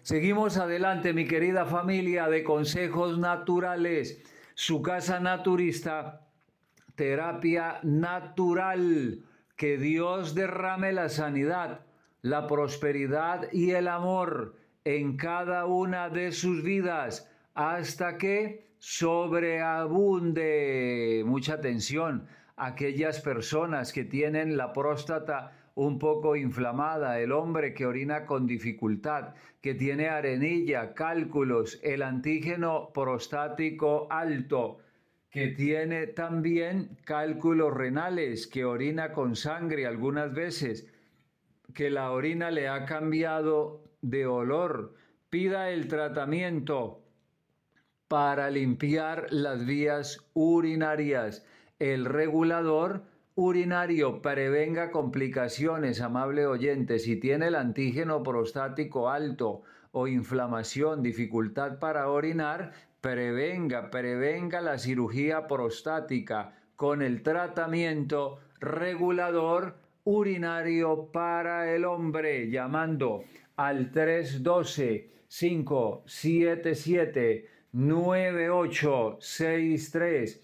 Seguimos adelante, mi querida familia de Consejos Naturales, su casa naturista, terapia natural. Que Dios derrame la sanidad, la prosperidad y el amor en cada una de sus vidas hasta que sobreabunde. Mucha atención, aquellas personas que tienen la próstata un poco inflamada, el hombre que orina con dificultad, que tiene arenilla, cálculos, el antígeno prostático alto, que tiene también cálculos renales, que orina con sangre algunas veces, que la orina le ha cambiado de olor. Pida el tratamiento para limpiar las vías urinarias. El regulador urinario prevenga complicaciones, amable oyente. Si tiene el antígeno prostático alto o inflamación, dificultad para orinar, prevenga la cirugía prostática con el tratamiento regulador urinario para el hombre, llamando al 312-577-9863,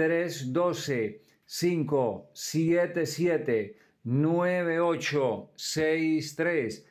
312-577-9863,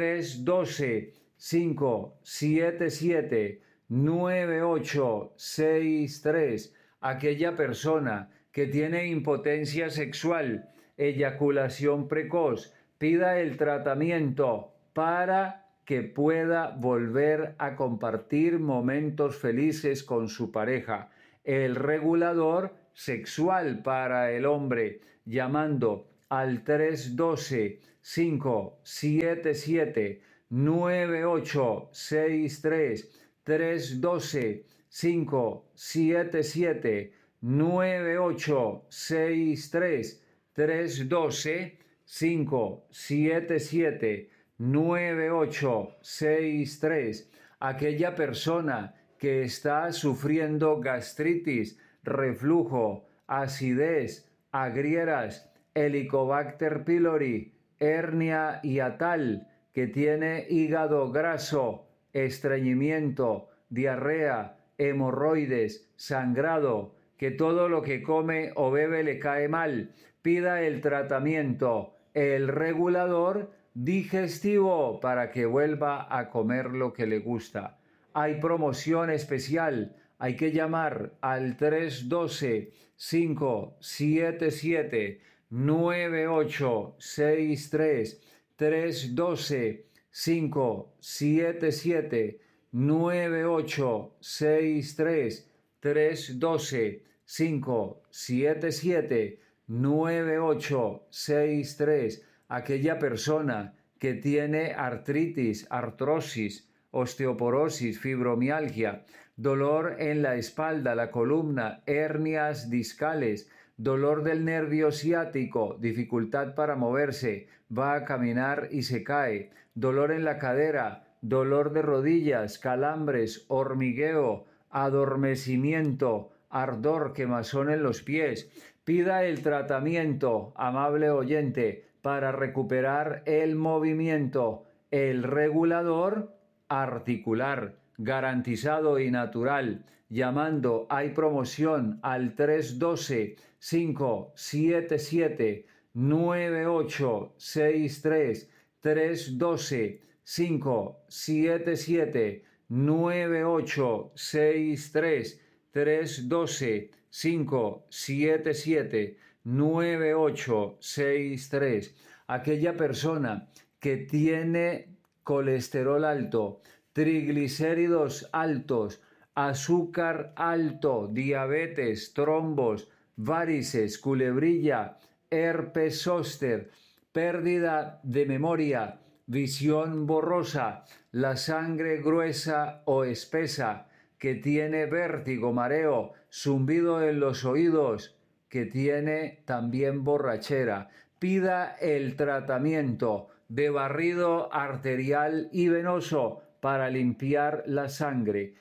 312-577-9863. Aquella persona que tiene impotencia sexual, eyaculación precoz, pida el tratamiento para que pueda volver a compartir momentos felices con su pareja. El regulador sexual para el hombre, llamando al 312-577-9863, 312-577-9863, 312-577-9863. Aquella persona que está sufriendo gastritis, reflujo, acidez, agrieras, Helicobacter pylori, hernia hiatal, que tiene hígado graso, estreñimiento, diarrea, hemorroides, sangrado, que todo lo que come o bebe le cae mal, pida el tratamiento, el regulador digestivo para que vuelva a comer lo que le gusta. Hay promoción especial, hay que llamar al 312-577-9863, 312-577-9863, 312-577-9863. Aquella persona que tiene artritis, artrosis, osteoporosis, fibromialgia, dolor en la espalda, la columna, hernias discales, dolor del nervio ciático, dificultad para moverse, va a caminar y se cae, dolor en la cadera, dolor de rodillas, calambres, hormigueo, adormecimiento, ardor, quemazón en los pies. Pida el tratamiento, amable oyente, para recuperar el movimiento, el regulador articular, garantizado y natural, llamando, hay promoción al 312-577-9863, 312-577-9863, 312-577-9863. Aquella persona que tiene colesterol alto, triglicéridos altos, azúcar alto, diabetes, trombos, varices, culebrilla, herpes zóster, pérdida de memoria, visión borrosa, la sangre gruesa o espesa, que tiene vértigo, mareo, zumbido en los oídos, que tiene también borrachera. Pida el tratamiento de barrido arterial y venoso para limpiar la sangre.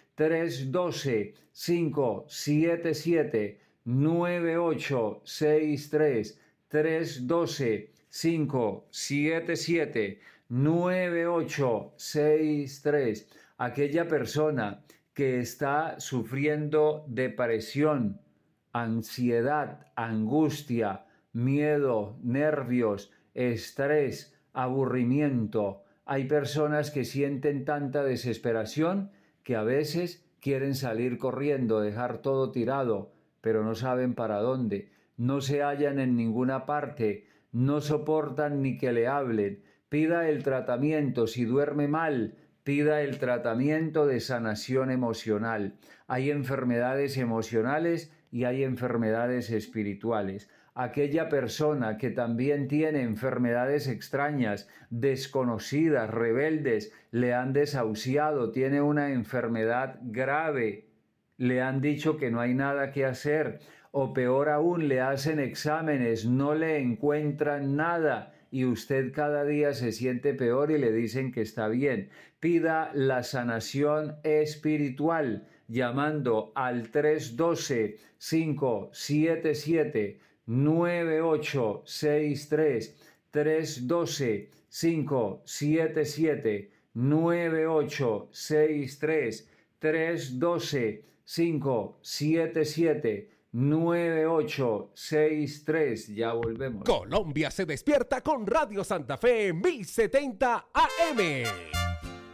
312-577-9863, 312-577-9863, 9863. Aquella persona que está sufriendo depresión, ansiedad, angustia, miedo, nervios, estrés, aburrimiento. Hay personas que sienten tanta desesperación que a veces quieren salir corriendo, dejar todo tirado, pero no saben para dónde, no se hallan en ninguna parte, no soportan ni que le hablen. Pida el tratamiento. Si duerme mal, pida el tratamiento de sanación emocional. Hay enfermedades emocionales y hay enfermedades espirituales. Aquella persona que también tiene enfermedades extrañas, desconocidas, rebeldes, le han desahuciado, tiene una enfermedad grave, le han dicho que no hay nada que hacer, o peor aún, le hacen exámenes, no le encuentran nada y usted cada día se siente peor y le dicen que está bien. Pida la sanación espiritual llamando al 312-577-9863, 312-577-9863, 312-577-9863. Ya volvemos. Colombia se despierta con Radio Santa Fe 1070 AM.